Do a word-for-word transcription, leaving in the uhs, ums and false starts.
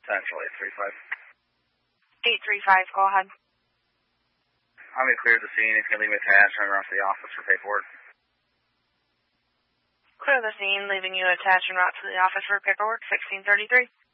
Central, eight three five. eight three five, go ahead. I'm going to clear the scene. If you can leave me attached, I'm around to the office for paperwork. Clear the scene, leaving you attached and route to the office for paperwork, sixteen thirty-three.